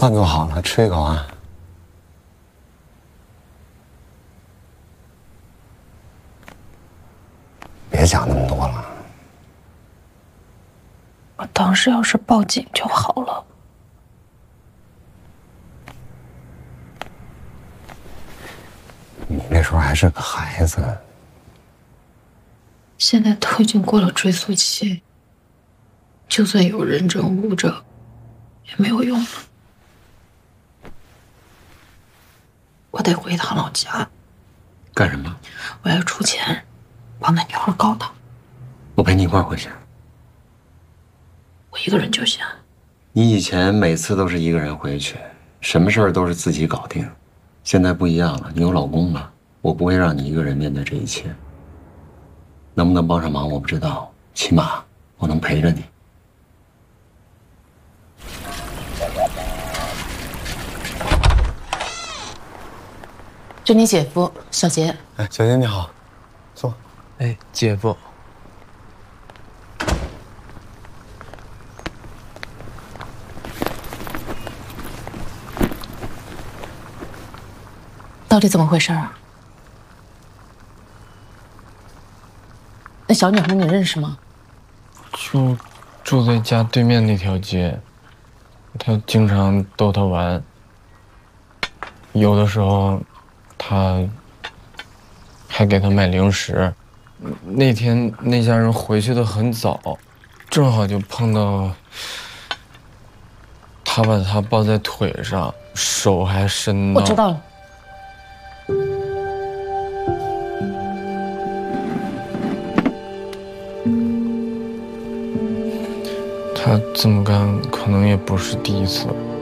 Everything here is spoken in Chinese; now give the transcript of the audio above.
饭做好了，吃一口啊。别讲那么多了。 我当时要是报警就好了。 你那时候还是个孩子。 现在都已经过了追溯期，就算有人证物证，也没有用了。我得回趟老家。 干什么？ 我要出钱帮那女孩告他。 我陪你一块儿回去。 我一个人就行。 你以前每次都是一个人回去，什么事儿都是自己搞定，现在不一样了，你有老公了，我不会让你一个人面对这一切。能不能帮上忙我不知道，起码我能陪着你。 这你姐夫小杰。 哎，小杰你好，坐。 哎，姐夫。 到底怎么回事啊？那小女孩你认识吗？ 就住在家对面那条街，他经常逗她玩。有的时候，他还给她买零食。那天那家人回去的很早，正好就碰到他把她抱在腿上，手还伸到…… 我知道了。 他这么干可能也不是第一次。